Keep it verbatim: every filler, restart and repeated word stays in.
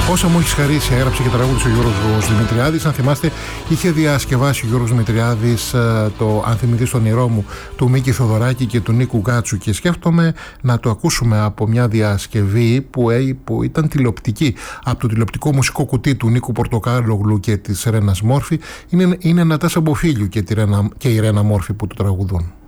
Όσα μου έχει χαρίσει, έγραψε και τραγούδισε ο Γιώργος Δημητριάδης. Αν θυμάστε, είχε διασκευάσει ο Γιώργος Δημητριάδης το «Αν θυμηθείς τον όνειρό μου» του Μίκη Θοδωράκη και του Νίκου Γκάτσου, και σκέφτομαι να το ακούσουμε από μια διασκευή που, που ήταν τηλεοπτική, από το τηλεοπτικό μουσικό κουτί του Νίκου Πορτοκάλογλου και της Ρένας Μόρφη. Είναι, είναι ένα Νατάσα Μποφίλιου και, τη Ρένα, και η Ρένα Μόρφη που το τραγουδούν.